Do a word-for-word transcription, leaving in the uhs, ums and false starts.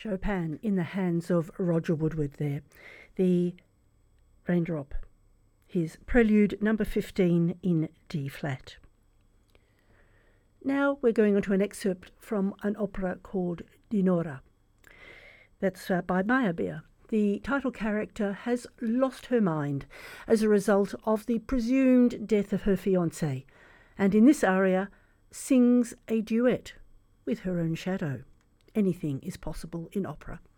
Chopin in the hands of Roger Woodward there. The Raindrop, his Prelude number fifteen in D flat. Now we're going on to an excerpt from an opera called Dinorah. That's uh, by Meyerbeer. The title character has lost her mind as a result of the presumed death of her fiancé, and in this aria sings a duet with her own shadow. Anything is possible in opera.